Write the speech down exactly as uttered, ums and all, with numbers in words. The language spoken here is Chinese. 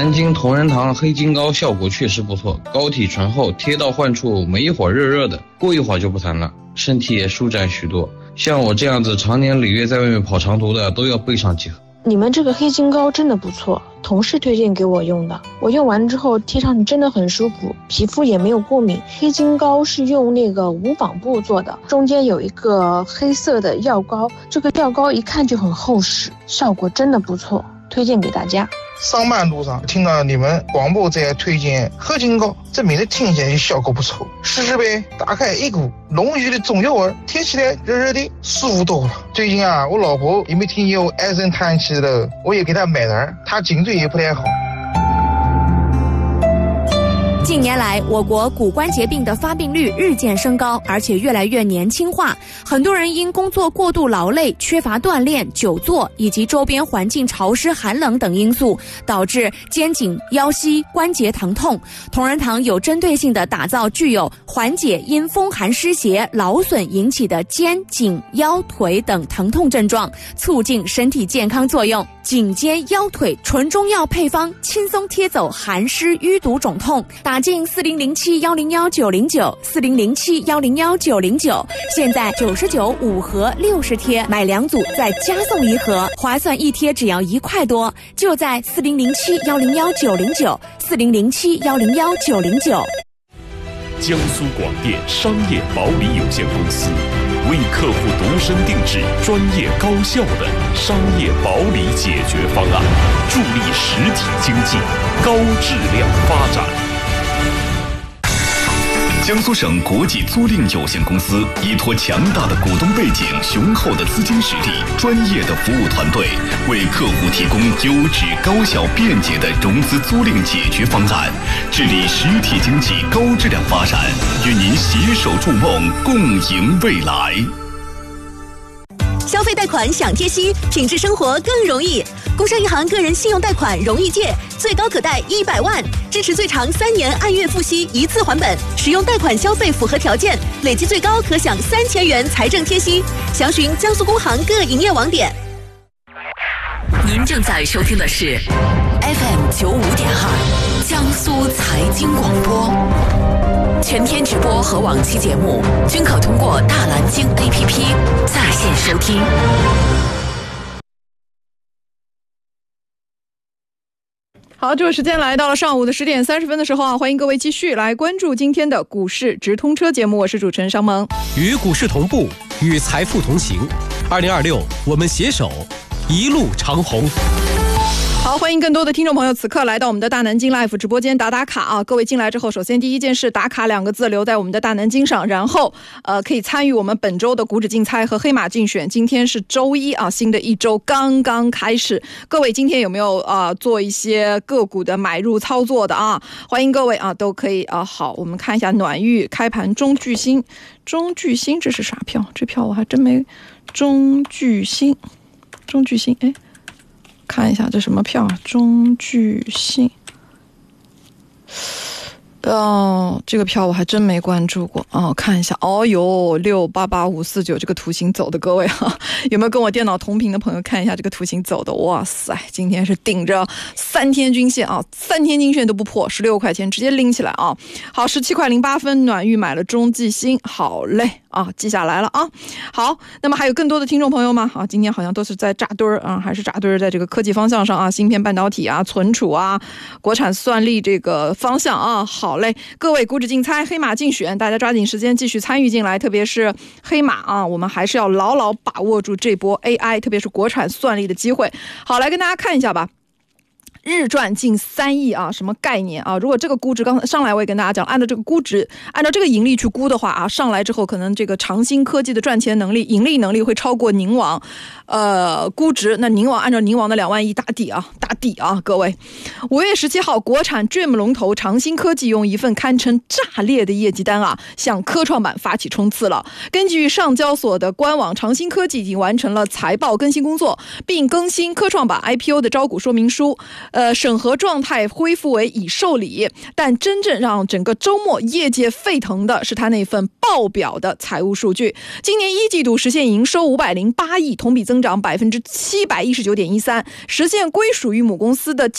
南京同仁堂黑金膏效果确实不错，膏体醇厚，贴到患处没一会儿热热的，过一会儿就不疼了，身体也舒展许多。像我这样子常年累月在外面跑长途的都要备上几盒。 你们这个黑金膏真的不错，同事推荐给我用的，我用完之后贴上去真的很舒服，皮肤也没有过敏。黑金膏是用那个无纺布做的，中间有一个黑色的药膏，这个药膏一看就很厚实，效果真的不错，推荐给大家。 上班路上听到你们广播在推荐黑金膏，这名字听起来效果不错，试试呗。打开一股浓郁的中药味，贴起来热热的，舒服多了。最近啊，我老婆因为听见我唉声叹气的，我也给她买点，她颈椎也不太好。 近年来，我国骨关节病的发病率日渐升高，而且越来越年轻化。很多人因工作过度劳累、缺乏锻炼、久坐以及周边环境潮湿、寒冷等因素，导致肩颈、腰膝关节疼痛。同仁堂有针对性地打造具有缓解因风寒湿邪、劳损引起的肩、颈、腰、腿等疼痛症状，促进身体健康作用。颈肩腰腿纯中药配方，轻松贴走寒湿淤堵肿痛。打进四零零七幺零幺九零九四零零七幺零幺九零九，现在九十九五盒六十贴，买两组再加送一盒，划算一贴只要一块多，就在四零零七幺零幺九零九四零零七幺零幺九零九。 江苏广电商业保理有限公司为客户度身定制专业高效的商业保理解决方案，助力实体经济高质量发展。 江苏省国际租赁有限公司依托强大的股东背景、雄厚的资金实力、专业的服务团队，为客户提供优质、高效、便捷的融资租赁解决方案，致力实体经济高质量发展，与您携手筑梦，共赢未来。 消费贷款享贴息，品质生活更容易。工商银行个人信用贷款容易借，最高可贷一百万，支持最长三年按月付息，一次还本。使用贷款消费符合条件，累计最高可享三千元财政贴息。详询江苏工行各营业网点。 您正在收听的是 F M 九五点二江苏财经广播。全天直播和往期节目均可通过大蓝鲸 A P P 在线收听。 好，这个时间来到了上午的十点三十分的时候啊，欢迎各位继续来关注今天的股市直通车节目，我是主持人商萌。 与股市同步，与财富同行。二零二六，我们携手一路长虹。 好，欢迎更多的听众朋友此刻来到我们的大南京 Live 直播间打打卡啊！各位进来之后，首先第一件事，打卡两个字留在我们的大南京上，然后呃可以参与我们本周的股指竞猜和黑马竞选。今天是周一啊，新的一周刚刚开始，各位今天有没有啊、呃、做一些个股的买入操作的啊？欢迎各位啊，都可以啊。好，我们看一下暖玉开盘中巨星，中巨星这是啥票？这票我还真没。中巨星，中巨星，哎。看一下这什么票啊？中巨星，哦，这个票我还真没关注过哦。看一下，哦哟，六八八五四九这个图形走的，各位哈、啊，有没有跟我电脑同屏的朋友看一下这个图形走的？哇塞，今天是顶着三天均线啊，三天均线都不破，十六块钱直接拎起来啊！好，十七块零八分，暖玉买了中巨星，好嘞。啊，记下来了啊。好，那么还有更多的听众朋友吗？啊，今天好像都是在扎堆儿啊，还是扎堆儿在这个科技方向上啊，芯片半导体啊，存储啊，国产算力这个方向啊。好嘞，各位股指竞猜、黑马竞选，大家抓紧时间继续参与进来，特别是黑马啊，我们还是要牢牢把握住这波 A I， 特别是国产算力的机会。好，来跟大家看一下吧。日赚近三亿啊，什么概念啊？如果这个估值刚才上来，我也跟大家讲，按照这个估值，按照这个盈利去估的话啊，上来之后可能这个长兴科技的赚钱能力、盈利能力会超过宁王，呃，估值。那宁王按照宁王的两万亿打底啊，打底啊，各位。五月十七号，国产 Dream 龙头长兴科技用一份堪称炸裂的业绩单啊，向科创板发起冲刺了。根据上交所的官网，长兴科技已经完成了财报更新工作，并更新科创板 I P O 的招股说明书。呃，审核状态恢复为已受理，但真正让整个周末业界沸腾的是他那份爆表的财务数据。今年一季度实现营收五百零八亿，同比增长百分之七百一十九点一三，实现归属于母公司的